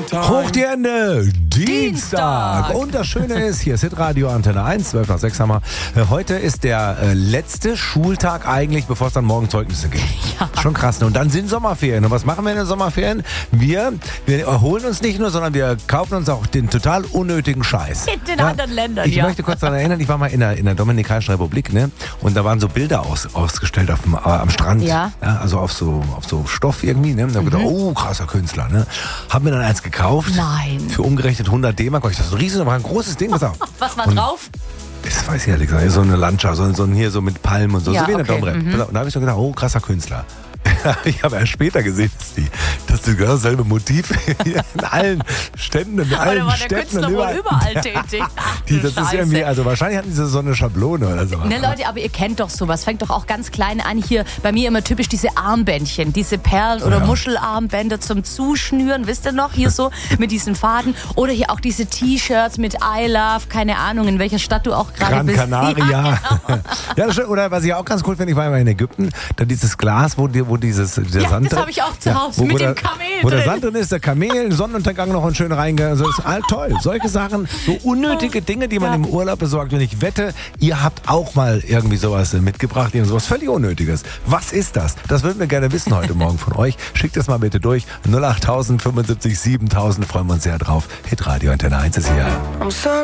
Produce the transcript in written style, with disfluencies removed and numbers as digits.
Hoch die Hände, Dienstag. Und das Schöne ist, hier ist Hitradio Antenne 1, 12 nach 6 haben wir. Heute ist der letzte Schultag eigentlich, bevor es dann morgen Zeugnisse gibt. Ja. Schon krass, ne? Und dann sind Sommerferien. Und was machen wir in den Sommerferien? Wir erholen uns nicht nur, sondern wir kaufen uns auch den total unnötigen Scheiß. In den anderen Ländern, Ich möchte kurz daran erinnern, ich war mal in der Dominikanischen Republik, ne? Und da waren so Bilder ausgestellt am Strand. Ja. Also auf so Stoff irgendwie, ne? Und da hab ich gedacht, oh, krasser Künstler, ne? Hab mir dann eins gekauft. Nein. Für umgerechnet 100 D-Mark. Ich dachte, das ist ein riesen, war ein großes Ding. Was war drauf? Das weiß ich ehrlich gesagt. So eine Landschaft, so hier so mit Palmen und so. Ja, so wie in der okay. Domrep. Und da habe ich so gedacht, oh, krasser Künstler. Ich habe erst später gesehen, dass das genau dasselbe Motiv in allen Ständen, in allen Aber da war der Städten Künstler wohl überall tätig. Das ist irgendwie, also wahrscheinlich hatten sie so eine Schablone oder so. Ne, Leute, aber ihr kennt doch sowas. Fängt doch auch ganz klein an. Hier bei mir immer typisch diese Armbändchen, diese Perlen- oder Muschelarmbänder zum Zuschnüren, wisst ihr noch? Hier so mit diesen Faden. Oder hier auch diese T-Shirts mit I Love, keine Ahnung, in welcher Stadt du auch gerade bist. Gran Canaria. Ja, genau. Ja, das stimmt. Oder was ich auch ganz cool finde, ich war immer in Ägypten, da dieses Glas, wo dieser Sand drin. Das habe ich auch zu Hause, mit dem Kamel Wo drin. der Sand drin ist, der Kamel, Sonnenuntergang noch ein schön reingegangen. Also das ist all toll. Solche Sachen, so unnötige Dinge, die man im Urlaub besorgt. Und ich wette, ihr habt auch mal irgendwie sowas mitgebracht, sowas völlig Unnötiges. Was ist das? Das würden wir gerne wissen heute Morgen von euch. Schickt das mal bitte durch. 08000 75 7000, freuen wir uns sehr drauf. Hitradio Antenne 1 ist hier.